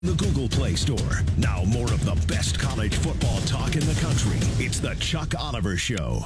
The Google Play Store. Now more of the best college football talk in the country. It's the Chuck Oliver Show.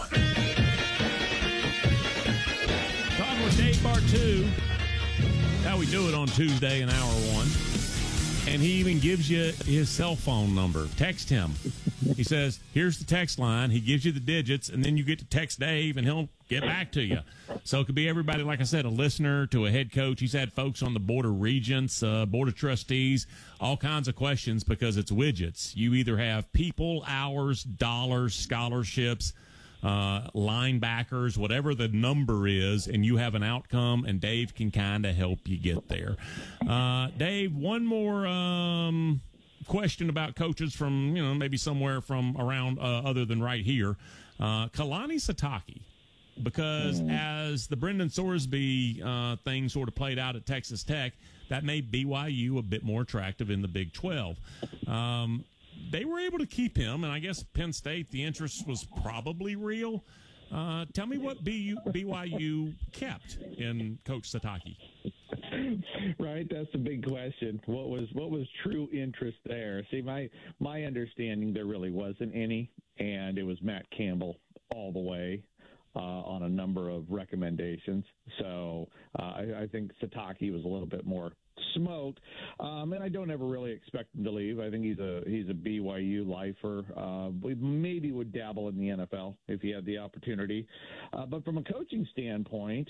Talking with Dave Bartoo. How we do it on Tuesday in hour one. And he even gives you his cell phone number. Text him. He says, here's the text line. He gives you the digits, and then you get to text Dave, and he'll get back to you. So it could be everybody, like I said, a listener to a head coach. He's had folks on the Board of Regents, Board of Trustees, all kinds of questions because it's widgets. You either have people, hours, dollars, scholarships, linebackers, whatever the number is, and you have an outcome, and Dave can kind of help you get there. Dave, one more question about coaches from, maybe somewhere from around other than right here. Kalani Sitake, because as the Brendan Sorsby thing sort of played out at Texas Tech, that made BYU a bit more attractive in the Big 12. They were able to keep him, and I guess Penn State, the interest was probably real. Tell me what BYU kept in Coach Sitake. Right, that's the big question. What was true interest there? See, my understanding, there really wasn't any, and it was Matt Campbell all the way on a number of recommendations. So I think Sitake was a little bit more smoked, and I don't ever really expect him to leave. I think he's a BYU lifer. Maybe would dabble in the NFL if he had the opportunity. But from a coaching standpoint,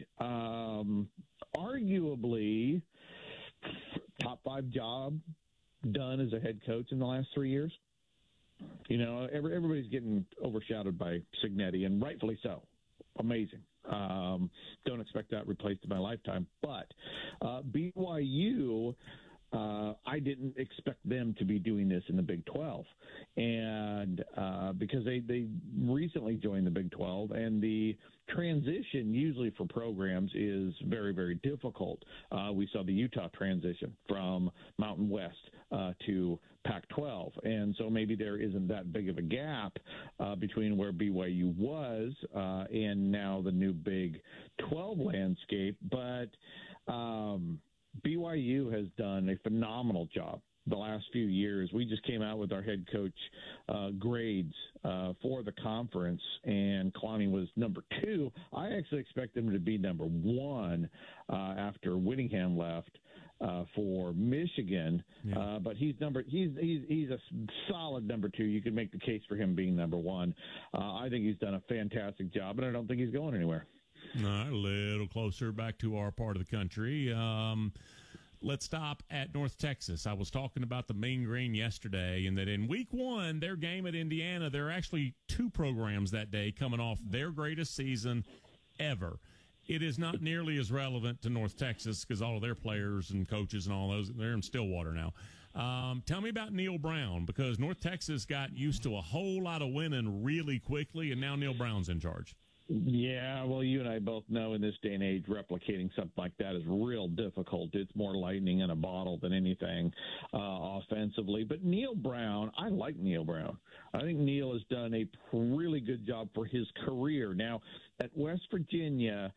arguably top 5 job done as a head coach in the last 3 years. Everybody's getting overshadowed by Cignetti, and rightfully so. Amazing. Don't expect that replaced in my lifetime. But BYU, I didn't expect them to be doing this in the Big 12. And because they recently joined the Big 12, and the transition usually for programs is very, very difficult. We saw the Utah transition from Mountain West to Pac-12. And so maybe there isn't that big of a gap between where BYU was and now the new Big 12 landscape. But BYU has done a phenomenal job the last few years. We just came out with our head coach grades for the conference, and Kalani was number 2. I actually expect him to be number 1 after Whittingham left for Michigan. Yeah. But he's a solid number 2. You could make the case for him being number 1. I think he's done a fantastic job, and I don't think he's going anywhere. All right, a little closer back to our part of the country. Let's stop at North Texas. I was talking about the Mean Green yesterday, and that in week 1, their game at Indiana, there are actually 2 programs that day coming off their greatest season ever. It is not nearly as relevant to North Texas because all of their players and coaches and all those, they're in Stillwater now. Tell me about Neil Brown, because North Texas got used to a whole lot of winning really quickly, and now Neil Brown's in charge. Yeah, well, you and I both know in this day and age, replicating something like that is real difficult. It's more lightning in a bottle than anything offensively. But Neil Brown, I like Neil Brown. I think Neil has done a really good job for his career. Now, at West Virginia,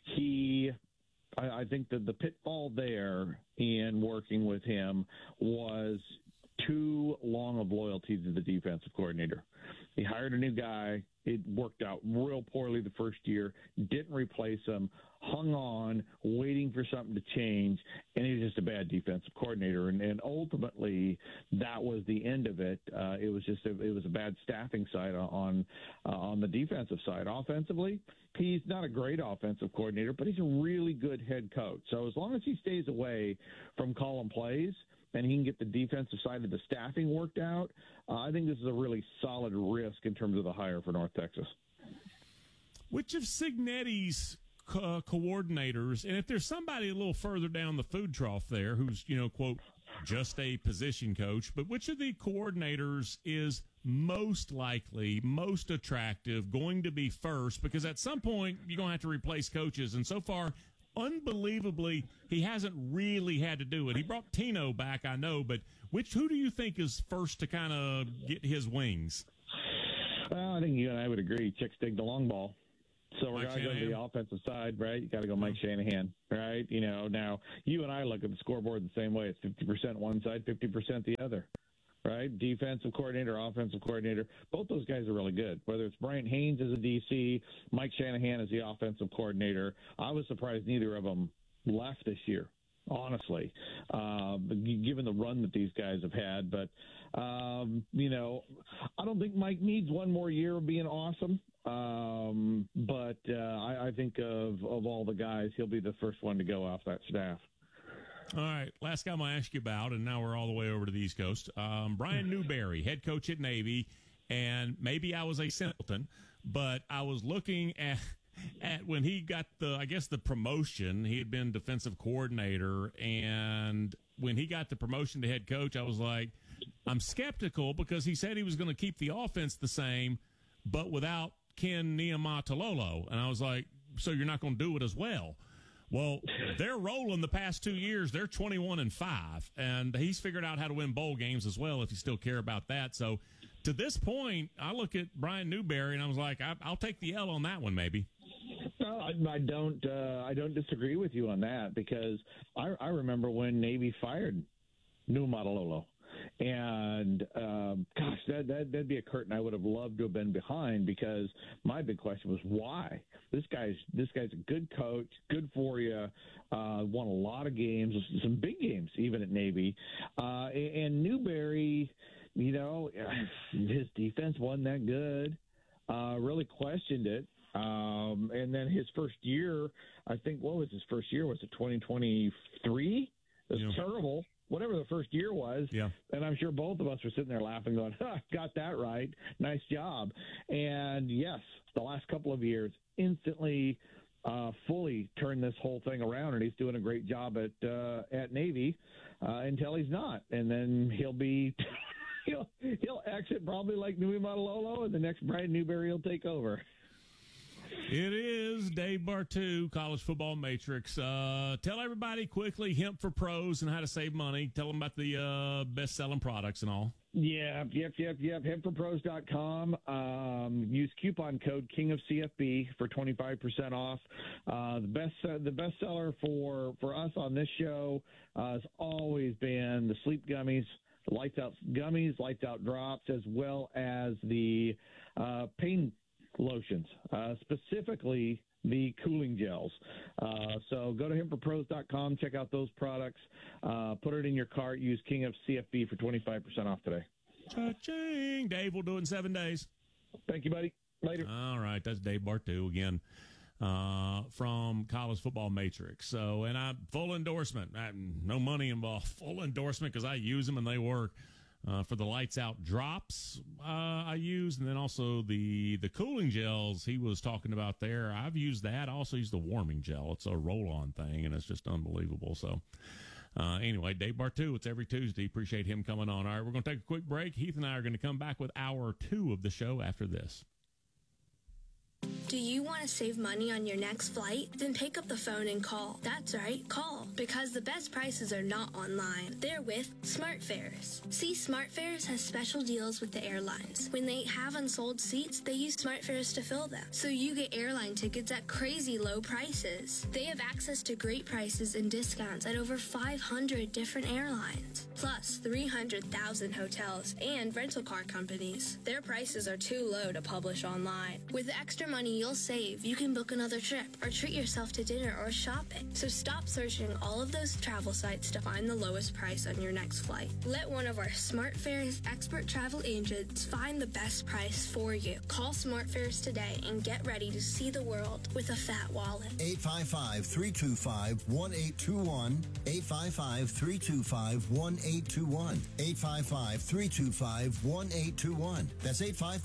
I think that the pitfall there in working with him was too long of loyalty to the defensive coordinator. He hired a new guy. It worked out real poorly the first year, didn't replace him, hung on, waiting for something to change, and he was just a bad defensive coordinator. And ultimately, that was the end of it. It was a bad staffing side on the defensive side. Offensively, he's not a great offensive coordinator, but he's a really good head coach. So as long as he stays away from calling plays, and he can get the defensive side of the staffing worked out, I think this is a really solid risk in terms of the hire for North Texas. Which of Cignetti's coordinators, and if there's somebody a little further down the food trough there who's, quote, just a position coach, but which of the coordinators is most likely, most attractive, going to be first? Because at some point, you're going to have to replace coaches, and so far, unbelievably, he hasn't really had to do it. He brought Tino back, I know, but who do you think is first to kind of get his wings? Well, I think you and I would agree. Chick Stig the long ball. So we're going to go to the offensive side, right? You got to go Mike Shanahan, right? Now you and I look at the scoreboard the same way. It's 50% one side, 50% the other, right? Defensive coordinator, offensive coordinator. Both those guys are really good. Whether it's Brian Haynes as a DC, Mike Shanahan as the offensive coordinator. I was surprised neither of them left this year, honestly, given the run that these guys have had. But, I don't think Mike needs one more year of being awesome. But I think of all the guys, he'll be the first one to go off that staff. All right, last guy I'm going to ask you about, and now we're all the way over to the East Coast. Brian Newberry, head coach at Navy, and maybe I was a simpleton, but I was looking at when he got the promotion. He had been defensive coordinator, and when he got the promotion to head coach, I was like, I'm skeptical because he said he was going to keep the offense the same, but without Ken Niumatalolo. And I was like, so you're not going to do it as well? Well, they're rolling the past 2 years. They're 21-5, and he's figured out how to win bowl games as well if you still care about that. So to this point, I look at Brian Newberry, and I was like, I'll take the L on that one maybe. No, I don't disagree with you on that because I remember when Navy fired Niumatalolo. And gosh, that'd be a curtain I would have loved to have been behind because my big question was why. This guy's a good coach, good for you, won a lot of games, some big games even at Navy, and Newberry, his defense wasn't that good. Really questioned it. And then his first year, I think, what was his first year? Was it 2023? It was terrible. Whatever the first year was, yeah. And I'm sure both of us were sitting there laughing, going, got that right. Nice job. And, yes, the last couple of years instantly fully turned this whole thing around, and he's doing a great job at Navy until he's not. And then he'll be he'll exit probably like Niumatalolo, and the next Brian Newberry will take over. It is Dave Bartoo, College Football Matrix. Tell everybody quickly, Hemp for Pros and how to save money. Tell them about the best-selling products and all. Yeah, yep. Hempforpros.com. Use coupon code KingofCFB for 25% off. The best seller for us on this show has always been the sleep gummies, the Lights Out gummies, Lights Out drops, as well as the pain lotions, specifically the cooling gels. So go to hempforpros.com, check out those products, put it in your cart, use King of CFB for 25% off today. Cha-ching. Dave, we'll do it in 7 days. Thank you, buddy. Later. All right, that's Dave Bartoo again from College Football Matrix. So, and I full endorsement, no money involved, full endorsement because I use them and they work. For the Lights Out drops I use, and then also the cooling gels he was talking about there. I've used that. I also use the warming gel. It's a roll-on thing, and it's just unbelievable. So anyway, Dave Bartoo, it's every Tuesday. Appreciate him coming on. All right, we're going to take a quick break. Heath and I are going to come back with hour 2 of the show after this. Do you want to save money on your next flight? Then pick up the phone and call. That's right, call. Because the best prices are not online. They're with SmartFares. See, SmartFares has special deals with the airlines. When they have unsold seats, they use SmartFares to fill them. So you get airline tickets at crazy low prices. They have access to great prices and discounts at over 500 different airlines. Plus 300,000 hotels and rental car companies. Their prices are too low to publish online. With the extra money you'll save, you can book another trip or treat yourself to dinner or shopping. So stop searching all of those travel sites to find the lowest price on your next flight. Let one of our SmartFares expert travel agents find the best price for you. Call SmartFares today and get ready to see the world with a fat wallet. 855-325-1821. 855-325-1821. 855-325-1821. That's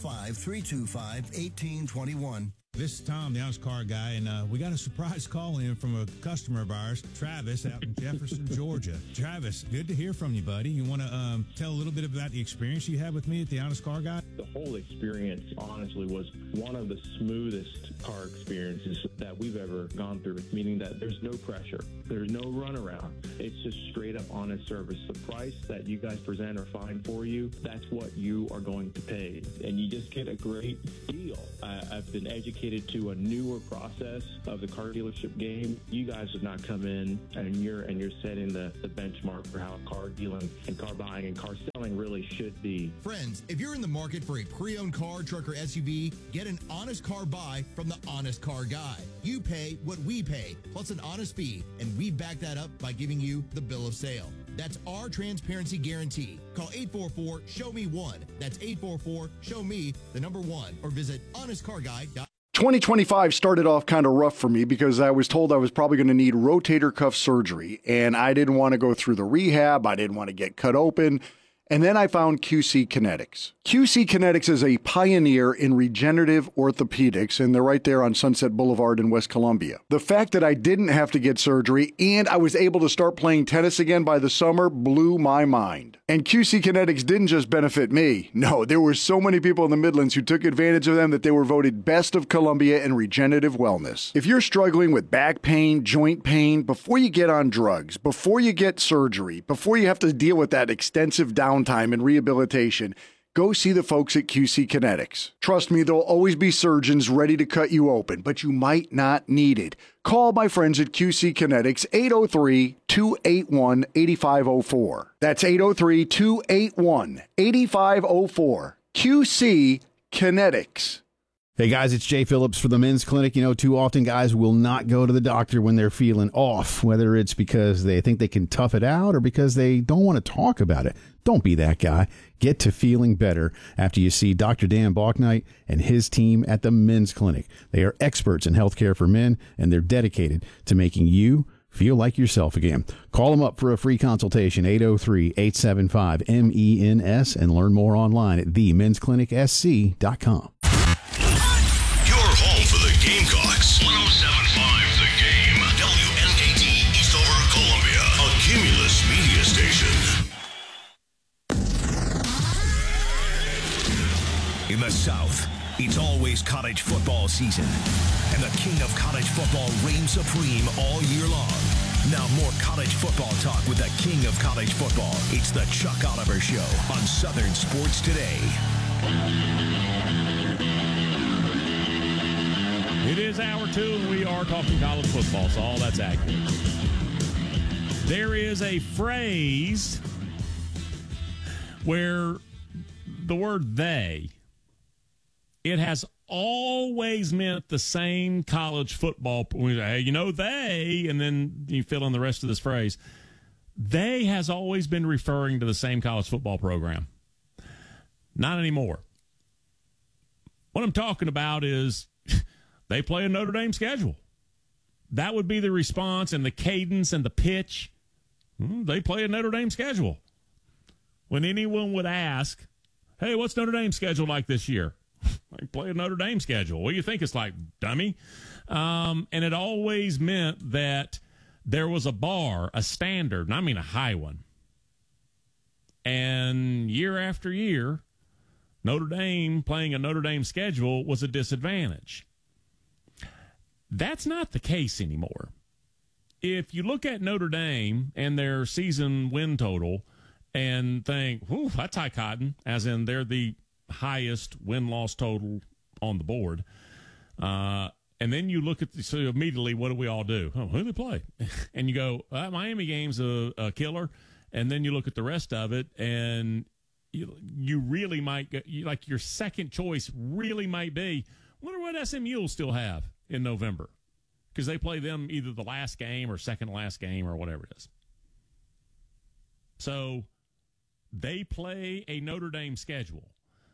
855-325-1821. This is Tom, the honest car guy, and we got a surprise call in from a customer of ours, Travis, out in Jefferson, Georgia. Travis, good to hear from you, buddy. You want to tell a little bit about the experience you had with me at the honest car guy? The whole experience, honestly, was one of the smoothest car experiences that we've ever gone through, meaning that there's no pressure. There's no runaround. It's just straight up honest service. The price that you guys present or find for you, that's what you are going to pay. And you just get a great deal. I've been educated dedicated to a newer process of the car dealership game. You guys have not come in and you're setting the benchmark for how car dealing and car buying and car selling really should be. Friends, if you're in the market for a pre-owned car, truck, or SUV, get an honest car buy from the Honest Car Guy. You pay what we pay, plus an honest fee, and we back that up by giving you the bill of sale. That's our transparency guarantee. Call 844-SHOW-ME-1. That's 844-SHOW-ME, the number 1, or visit honestcarguy.com. 2025 started off kind of rough for me because I was told I was probably going to need rotator cuff surgery, and I didn't want to go through the rehab. I didn't want to get cut open. And then I found QC Kinetics. QC Kinetics is a pioneer in regenerative orthopedics, and they're right there on Sunset Boulevard in West Columbia. The fact that I didn't have to get surgery and I was able to start playing tennis again by the summer blew my mind. And QC Kinetics didn't just benefit me. No, there were so many people in the Midlands who took advantage of them that they were voted Best of Columbia in regenerative wellness. If you're struggling with back pain, joint pain, before you get on drugs, before you get surgery, before you have to deal with that extensive downtime and rehabilitation, go see the folks at QC Kinetics. Trust me, there'll always be surgeons ready to cut you open, but you might not need it. Call my friends at QC Kinetics, 803-281-8504. That's 803-281-8504. QC Kinetics. Hey guys, it's Jay Phillips for the Men's Clinic. You know, too often guys will not go to the doctor when they're feeling off, whether it's because they think they can tough it out or because they don't want to talk about it. Don't be that guy. Get to feeling better after you see Dr. Dan Balknight and his team at the Men's Clinic. They are experts in healthcare for men, and they're dedicated to making you feel like yourself again. Call them up for a free consultation, 803-875-MENS, and learn more online at themensclinicsc.com. Your home for the Gamecocks. 107.5 The Game. WNKT Eastover, Columbia. A Cumulus media station. In the South, it's always college football season. And the king of college football reigns supreme all year long. Now more college football talk with the king of college football. It's the Chuck Oliver Show on Southern Sports Today. It is hour 2, and we are talking college football, so all that's accurate. There is a phrase where the word they, it has always meant the same college football. Hey, you know, they, and then you fill in the rest of this phrase. They has always been referring to the same college football program. Not anymore. What I'm talking about is they play a Notre Dame schedule. That would be the response and the cadence and the pitch. They play a Notre Dame schedule. When anyone would ask, hey, what's Notre Dame's schedule like this year? They play a Notre Dame schedule. What do you think it's like, dummy? And it always meant that there was a bar, a standard, and I mean a high one. And year after year, Notre Dame playing a Notre Dame schedule was a disadvantage. That's not the case anymore. If you look at Notre Dame and their season win total and think, whew, that's high cotton, as in they're the highest win-loss total on the board, and then you look at so immediately, what do we all do? Oh, who do they play? And you go, Miami game's a killer, and then you look at the rest of it, and you really might get, like your second choice really might be, wonder what SMU will still have in November, because they play them either the last game or second last game or whatever it is. So they play a Notre Dame schedule.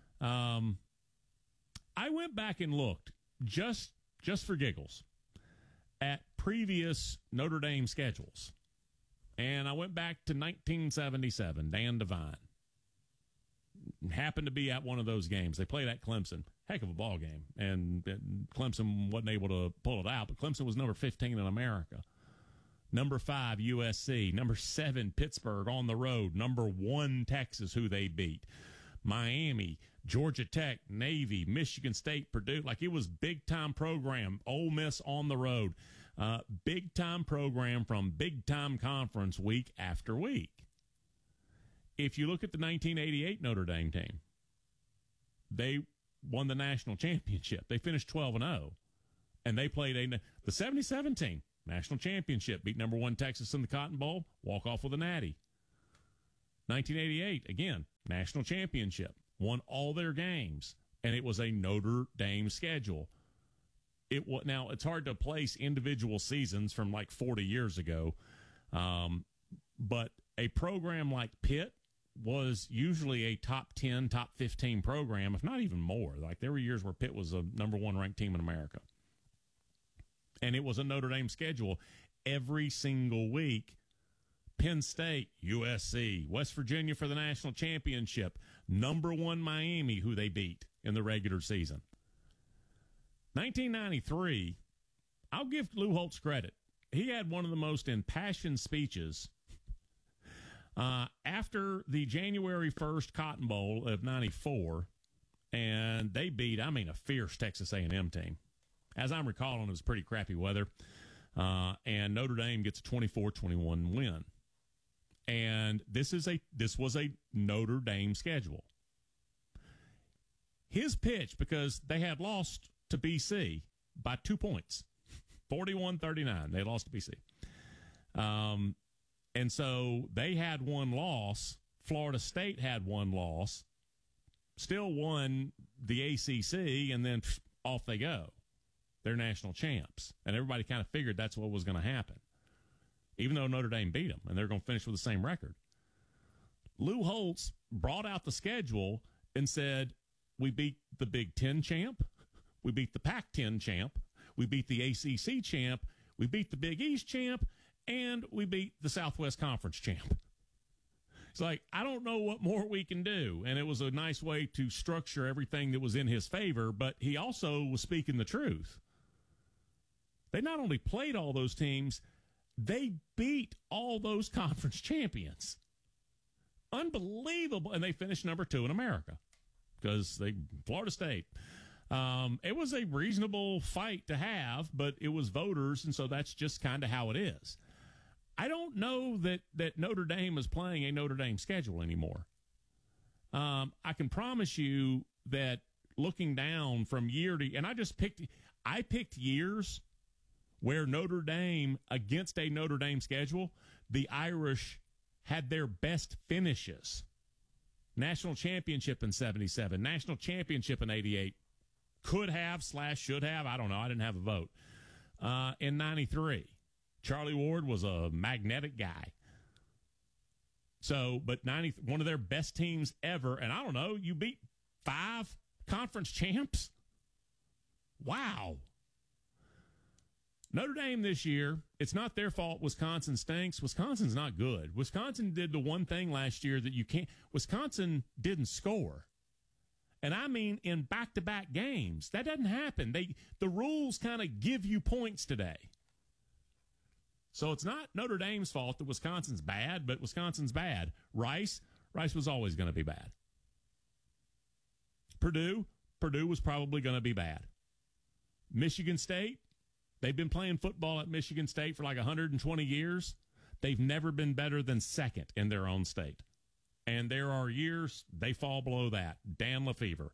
I went back and looked just for giggles at previous Notre Dame schedules, and I went back to 1977. Dan Devine happened to be at one of those games. They played at Clemson. Heck of a ball game, and Clemson wasn't able to pull it out, but Clemson was number 15 in America. Number 5, USC. Number 7, Pittsburgh on the road. Number 1, Texas, who they beat. Miami, Georgia Tech, Navy, Michigan State, Purdue. Like, it was big-time program. Ole Miss on the road. Big-time program from big-time conference week after week. If you look at the 1988 Notre Dame team, they won the national championship. They finished 12-0, and they played the 77 team, national championship, beat number 1 Texas in the Cotton Bowl, walk off with a natty. 1988, again, national championship, won all their games, and it was a Notre Dame schedule. Now, it's hard to place individual seasons from like 40 years ago, but a program like Pitt was usually a top 10, top 15 program, if not even more. Like, there were years where Pitt was a number 1 ranked team in America. And it was a Notre Dame schedule every single week. Penn State, USC, West Virginia for the national championship, number 1 Miami, who they beat in the regular season. 1993, I'll give Lou Holtz credit. He had one of the most impassioned speeches after the January 1st Cotton Bowl of 94, and they beat, a fierce Texas A&M team. As I'm recalling, it was pretty crappy weather, and Notre Dame gets a 24-21 win. And this was a Notre Dame schedule. His pitch, because they had lost to BC by 2 points, 41-39. They lost to BC. And so they had one loss. Florida State had one loss, still won the ACC, and then off they go. They're national champs. And everybody kind of figured that's what was going to happen, even though Notre Dame beat them, and they're going to finish with the same record. Lou Holtz brought out the schedule and said, we beat the Big Ten champ, we beat the Pac-10 champ, we beat the ACC champ, we beat the Big East champ, and we beat the Southwest Conference champ. It's like, I don't know what more we can do. And it was a nice way to structure everything that was in his favor, but he also was speaking the truth. They not only played all those teams, they beat all those conference champions. Unbelievable. And they finished number 2 in America because Florida State. It was a reasonable fight to have, but it was voters, and so that's just kind of how it is. I don't know that Notre Dame is playing a Notre Dame schedule anymore. I can promise you that looking down from year to, and I picked years where Notre Dame, against a Notre Dame schedule, the Irish had their best finishes. National championship in 77, national championship in 88, could have / should have, I don't know, I didn't have a vote. In 93, Charlie Ward was a magnetic guy. So, but one of their best teams ever, and I don't know, you beat 5 conference champs? Wow. Notre Dame this year, it's not their fault Wisconsin stinks. Wisconsin's not good. Wisconsin did the one thing last year that you can't. Wisconsin didn't score. And I mean in back-to-back games. That doesn't happen. The rules kind of give you points today. So it's not Notre Dame's fault that Wisconsin's bad, but Wisconsin's bad. Rice was always going to be bad. Purdue was probably going to be bad. Michigan State, they've been playing football at Michigan State for like 120 years. They've never been better than second in their own state. And there are years they fall below that. Dan Lefevre.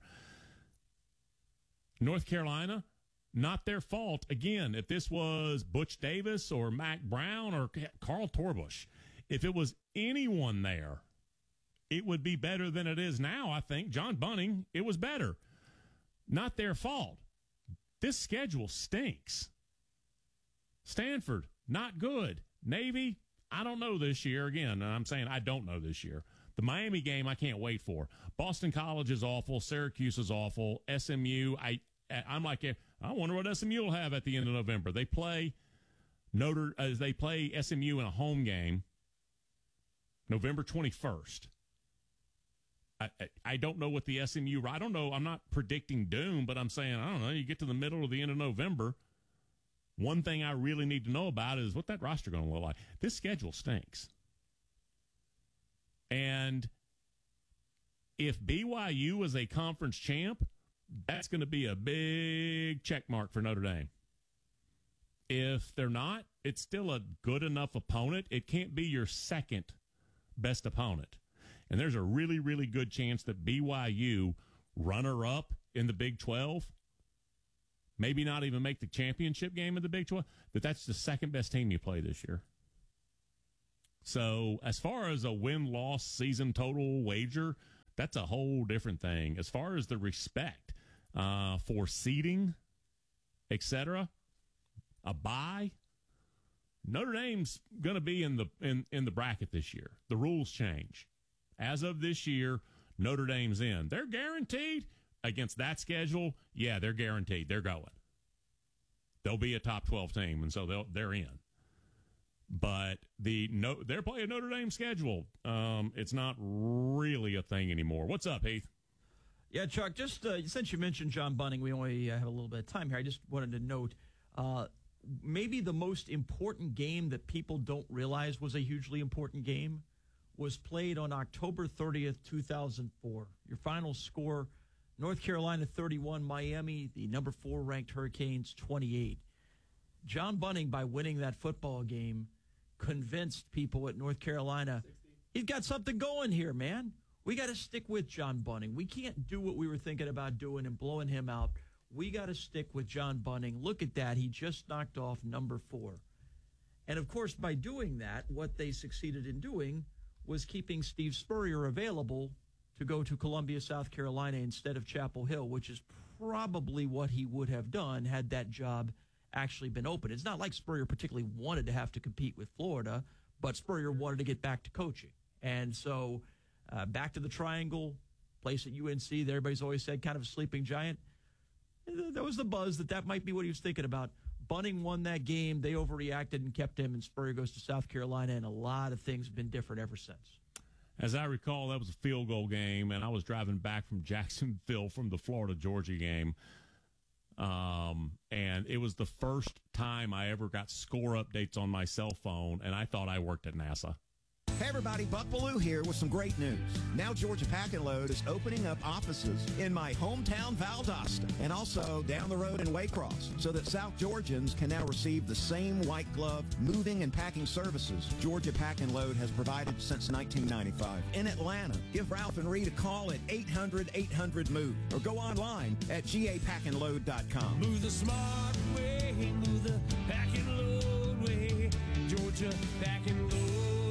North Carolina, not their fault. Again, if this was Butch Davis or Mac Brown or Carl Torbush, if it was anyone there, it would be better than it is now, I think. John Bunning, it was better. Not their fault. This schedule stinks. Stanford, not good. Navy, I don't know this year. Again, I'm saying I don't know this year. The Miami game, I can't wait for. Boston College is awful. Syracuse is awful. SMU, I'm like, I wonder what SMU will have at the end of November. They play SMU in a home game November 21st. I don't know what the SMU, I don't know. I'm not predicting doom, but I'm saying, I don't know. You get to the middle or the end of November. One thing I really need to know about is what that roster going to look like. This schedule stinks. And if BYU is a conference champ, that's going to be a big check mark for Notre Dame. If they're not, it's still a good enough opponent. It can't be your second best opponent. And there's a really, really good chance that BYU, runner-up, in the Big 12, maybe not even make the championship game of the Big 12, but that's the second best team you play this year. So as far as a win-loss season total wager, that's a whole different thing. As far as the respect for seeding, etc., a bye, Notre Dame's going to be in the bracket this year. The rules change. As of this year, Notre Dame's in. They're guaranteed against that schedule. Yeah, they're guaranteed. They're going. They'll be a top 12 team, and so they're in. But they're playing Notre Dame schedule. It's not really a thing anymore. What's up, Heath? Yeah, Chuck, just since you mentioned John Bunning, we only have a little bit of time here. I just wanted to note maybe the most important game that people don't realize was a hugely important game was played on October 30th, 2004. Your final score, North Carolina 31, Miami, the number 4 ranked Hurricanes 28. John Bunning, by winning that football game, convinced people at North Carolina, he's got something going here, man. We got to stick with John Bunning. We can't do what we were thinking about doing and blowing him out. We got to stick with John Bunning. Look at that. He just knocked off number 4. And, of course, by doing that, what they succeeded in doing was keeping Steve Spurrier available to go to Columbia, South Carolina instead of Chapel Hill, which is probably what he would have done had that job actually been open. It's not like Spurrier particularly wanted to have to compete with Florida, but Spurrier wanted to get back to coaching. And so back to the Triangle, place at UNC that everybody's always said kind of a sleeping giant. That was the buzz that might be what he was thinking about. Bunning won that game. They overreacted and kept him, and Spurrier goes to South Carolina, and a lot of things have been different ever since. As I recall, that was a field goal game, and I was driving back from Jacksonville from the Florida-Georgia game. And it was the first time I ever got score updates on my cell phone, and I thought I worked at NASA. Hey everybody, Buck Bellew here with some great news. Now Georgia Pack and Load is opening up offices in my hometown Valdosta and also down the road in Waycross so that South Georgians can now receive the same white glove moving and packing services Georgia Pack and Load has provided since 1995. In Atlanta, give Ralph and Reed a call at 800-800-MOVE or go online at gapackandload.com. Move the smart way, move the pack and load way, Georgia Pack and Load.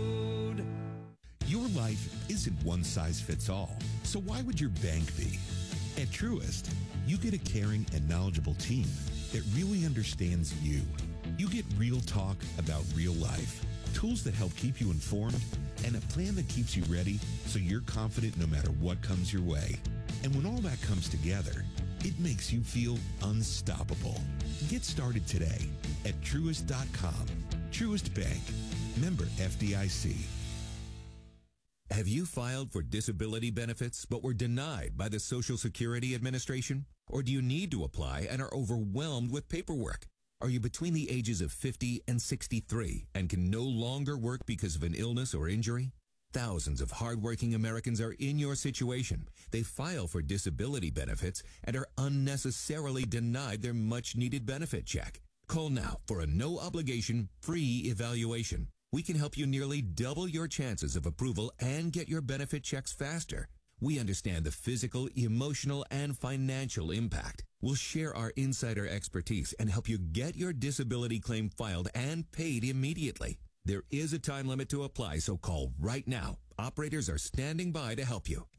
Your life isn't one size fits all, so why would your bank be? At Truist, you get a caring and knowledgeable team that really understands you. You get real talk about real life, tools that help keep you informed, and a plan that keeps you ready so you're confident no matter what comes your way. And when all that comes together, it makes you feel unstoppable. Get started today at Truist.com. Truist Bank. Member FDIC. Have you filed for disability benefits but were denied by the Social Security Administration? Or do you need to apply and are overwhelmed with paperwork? Are you between the ages of 50 and 63 and can no longer work because of an illness or injury? Thousands of hardworking Americans are in your situation. They file for disability benefits and are unnecessarily denied their much-needed benefit check. Call now for a no-obligation, free evaluation. We can help you nearly double your chances of approval and get your benefit checks faster. We understand the physical, emotional, and financial impact. We'll share our insider expertise and help you get your disability claim filed and paid immediately. There is a time limit to apply, so call right now. Operators are standing by to help you.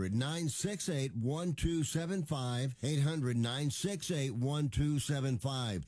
800-968-1275. 800-968-1275.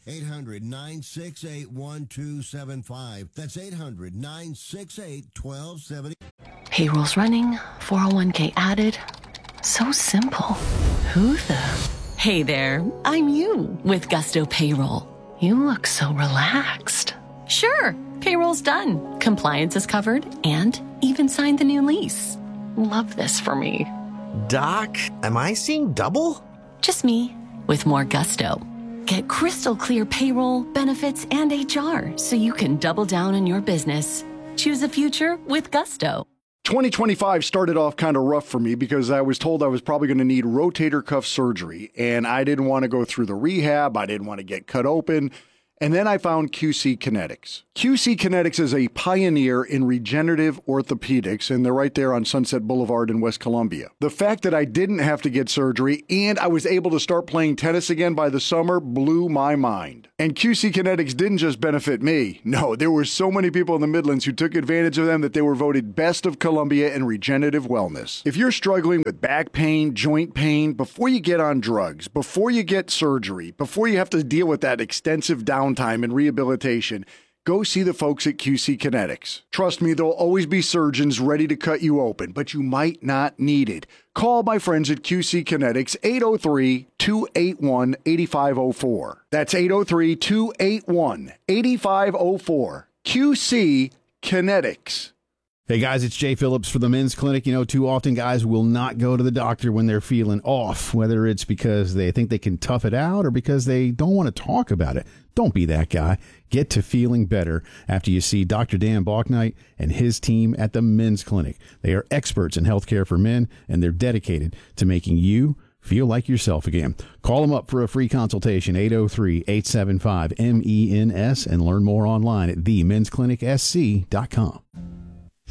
800-968-1275. That's 800-968-1270. Payroll's running, 401k added. So simple. Who the? Hey there, I'm you with Gusto Payroll. You look so relaxed. Sure, payroll's done. Compliance is covered and even signed the new lease. Love this for me. Doc, am I seeing double? Just me with more gusto. Get crystal clear payroll, benefits, and HR so you can double down on your business. Choose a future with Gusto. 2025 started off kind of rough for me because I was told I was probably going to need rotator cuff surgery, and I didn't want to go through the rehab. I didn't want to get cut open. And then I found QC Kinetics. QC Kinetics is a pioneer in regenerative orthopedics, and they're right there on Sunset Boulevard in West Columbia. The fact that I didn't have to get surgery and I was able to start playing tennis again by the summer blew my mind. And QC Kinetics didn't just benefit me. No, there were so many people in the Midlands who took advantage of them that they were voted Best of Columbia in regenerative wellness. If you're struggling with back pain, joint pain, before you get on drugs, before you get surgery, before you have to deal with that extensive downtime and rehabilitation, go see the folks at QC Kinetics. Trust me, there'll always be surgeons ready to cut you open, but you might not need it. Call my friends at QC Kinetics, 803-281-8504. That's 803-281-8504. QC Kinetics. Hey guys, it's Jay Phillips for the Men's Clinic. You know, too often guys will not go to the doctor when they're feeling off, whether it's because they think they can tough it out or because they don't want to talk about it. Don't be that guy. Get to feeling better after you see Dr. Dan Balknight and his team at the Men's Clinic. They are experts in healthcare for men, and they're dedicated to making you feel like yourself again. Call them up for a free consultation, 803-875-MENS, and learn more online at themensclinicsc.com.